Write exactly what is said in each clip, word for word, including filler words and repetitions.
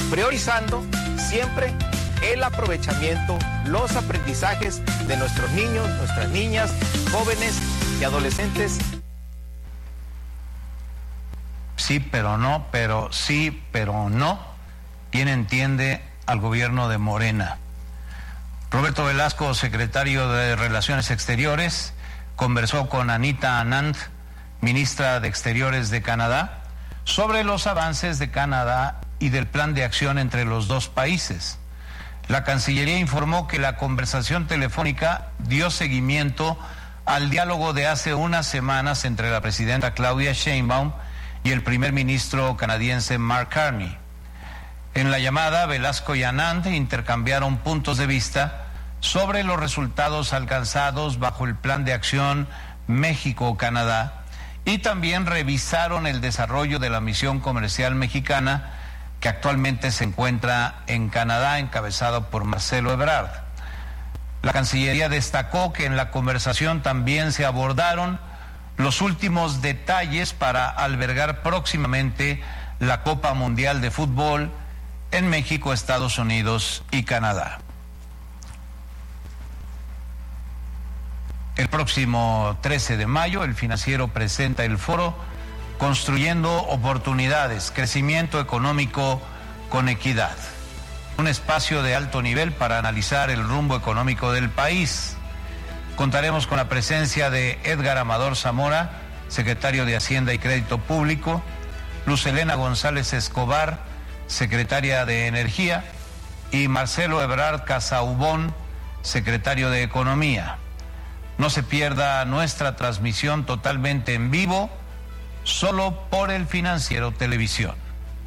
priorizando siempre el aprovechamiento, los aprendizajes de nuestros niños, nuestras niñas, jóvenes y adolescentes. Sí, pero no, pero sí, pero no. ¿Quién entiende al gobierno de Morena? Roberto Velasco, secretario de Relaciones Exteriores, conversó con Anita Anand, ministra de Exteriores de Canadá, sobre los avances de Canadá y del plan de acción entre los dos países. La Cancillería informó que la conversación telefónica dio seguimiento al diálogo de hace unas semanas entre la presidenta Claudia Sheinbaum y el primer ministro canadiense Mark Carney. En la llamada, Velasco y Anand intercambiaron puntos de vista sobre los resultados alcanzados bajo el plan de acción México-Canadá y también revisaron el desarrollo de la misión comercial mexicana que actualmente se encuentra en Canadá, encabezado por Marcelo Ebrard. La Cancillería destacó que en la conversación también se abordaron los últimos detalles para albergar próximamente la Copa Mundial de Fútbol en México, Estados Unidos y Canadá. El próximo trece de mayo, el Financiero presenta el foro Construyendo Oportunidades, Crecimiento Económico con Equidad. Un espacio de alto nivel para analizar el rumbo económico del país. Contaremos con la presencia de Edgar Amador Zamora, secretario de Hacienda y Crédito Público, Luz Helena González Escobar, secretaria de Energía, y Marcelo Ebrard Casaubón, secretario de Economía. No se pierda nuestra transmisión totalmente en vivo, solo por el Financiero Televisión.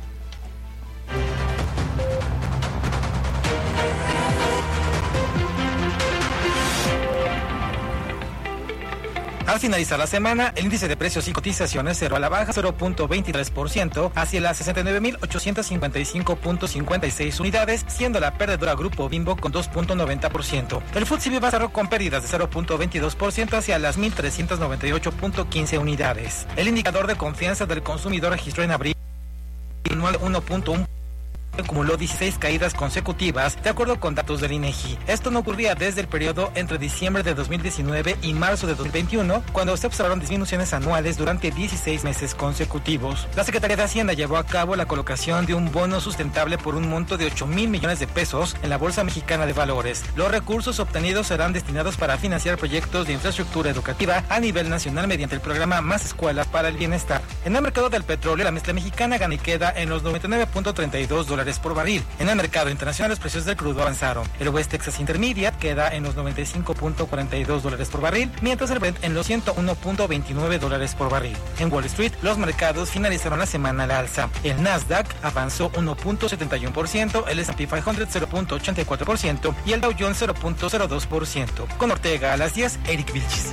Al finalizar la semana, el índice de precios y cotizaciones cerró a la baja cero punto veintitrés por ciento hacia las sesenta y nueve mil ochocientos cincuenta y cinco punto cincuenta y seis unidades, siendo la perdedora Grupo Bimbo con dos punto noventa por ciento. El F T S E Viva cerró con pérdidas de cero punto veintidós por ciento hacia las mil trescientos noventa y ocho punto quince unidades. El indicador de confianza del consumidor registró en abril anual uno punto uno. Acumuló dieciséis caídas consecutivas, de acuerdo con datos del INEGI. Esto no ocurría desde el periodo entre diciembre de dos mil diecinueve y marzo de dos mil veintiuno, cuando se observaron disminuciones anuales durante dieciséis meses consecutivos. La Secretaría de Hacienda llevó a cabo la colocación de un bono sustentable por un monto de ocho mil millones de pesos en la Bolsa Mexicana de Valores. Los recursos obtenidos serán destinados para financiar proyectos de infraestructura educativa a nivel nacional mediante el programa Más Escuelas para el Bienestar. En el mercado del petróleo, la mezcla mexicana gana y queda en los noventa y nueve punto treinta y dos dólares por barril. En el mercado internacional, los precios del crudo avanzaron. El West Texas Intermediate queda en los noventa y cinco punto cuarenta y dos dólares por barril, mientras el Brent en los ciento uno punto veintinueve dólares por barril. En Wall Street, los mercados finalizaron la semana al alza. El Nasdaq avanzó uno punto setenta y uno por ciento, el S and P quinientos cero punto ochenta y cuatro por ciento y el Dow Jones cero punto cero dos por ciento. Con Ortega a las diez, Eric Vilchis.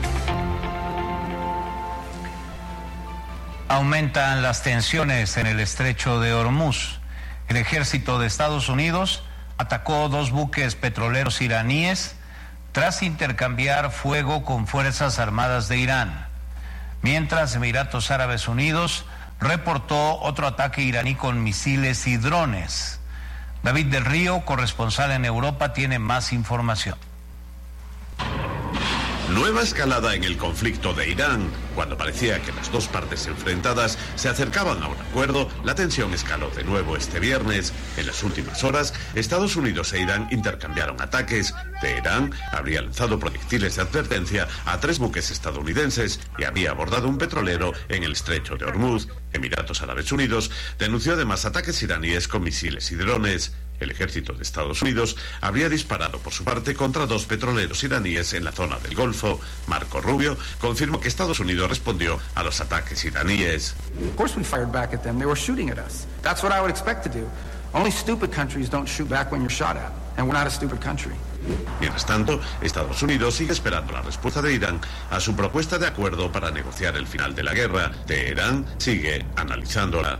Aumentan las tensiones en el estrecho de Hormuz. El ejército de Estados Unidos atacó dos buques petroleros iraníes tras intercambiar fuego con fuerzas armadas de Irán. Mientras Emiratos Árabes Unidos reportó otro ataque iraní con misiles y drones. David del Río, corresponsal en Europa, tiene más información. Nueva escalada en el conflicto de Irán. Cuando parecía que las dos partes enfrentadas se acercaban a un acuerdo, la tensión escaló de nuevo este viernes. En las últimas horas, Estados Unidos e Irán intercambiaron ataques. Teherán habría lanzado proyectiles de advertencia a tres buques estadounidenses y había abordado un petrolero en el estrecho de Hormuz. Emiratos Árabes Unidos denunció además ataques iraníes con misiles y drones. El ejército de Estados Unidos habría disparado por su parte contra dos petroleros iraníes en la zona del Golfo. Marco Rubio confirmó que Estados Unidos respondió a los ataques iraníes. Of course we fired back at them. They were shooting at us. That's what I would expect to do. Only stupid countries don't shoot back when you're shot at, and we're not a stupid country. Mientras tanto, Estados Unidos sigue esperando la respuesta de Irán a su propuesta de acuerdo para negociar el final de la guerra. Teherán sigue analizándola.